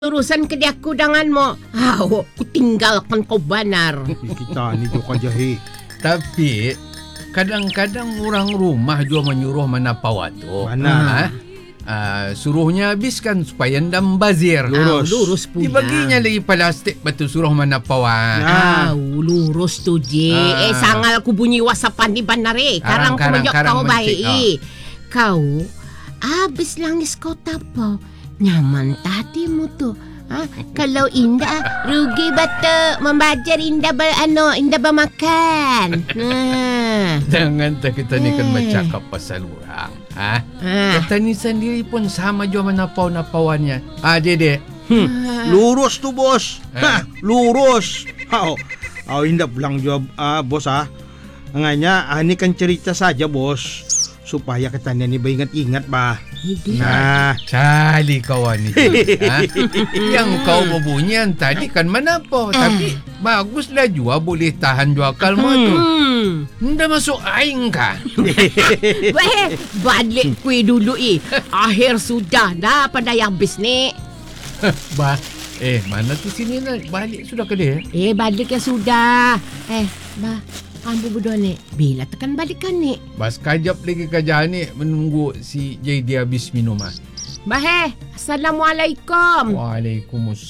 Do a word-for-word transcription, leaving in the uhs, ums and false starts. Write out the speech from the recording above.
urusan ke dia aku denganmu. Ah, oh, aku tinggalkan kau banar. Kita ni juga jahi. Tapi kadang-kadang orang rumah juga menyuruh mana pawatu. Mana? Ha? Uh, suruhnya habiskan supaya ndam bazir. Lurus. Ah, lurus pula. Dibaginya lagi plastik batu suruh mana pawan. Ah, lurus tu je. Ah. Eh, sangal aku bunyi whatsappan di banar eh. Karang, Karang, aku menjok karang kau baik mencik, eh. Kau, habis langis kau tapa. Nyaman tadimu tu. Ha? Kalau indah, rugi batuk. Membajar indah ber, ano, indah bermakan. Ha. Jangan tak kita ni kan Eh. bercakap pasal orang. Ha? Ha. Kata ni sendiri pun sama juga mana napau-napawannya. Ah, dede. Hmm. Lurus tu bos. Eh. Ha, lurus. Oh, oh indah pulang juga ah, bos ah. Anganya ah, ni kan cerita saja bos. Supaya katanya ni beringat-ingat bah. Nah, Cali kawan ni. Ha? Yang kau berbunyian tadi kan menapa. Tapi baguslah juga boleh tahan juga kalma tu. Hmm. Nda masuk aing kan? Weh, balik kuih dulu eh. Akhir sudah dah pada yang habis ni. Bah, eh mana tu sini nak balik sudah ke dia? Eh, balik ya sudah. Eh, bah, kamu berdua ni, bila tekan balikan ni? Bas kajap lagi kerja ni menunggu si J D habis minum ah. Bah, eh, Assalamualaikum. Waalaikumsalam.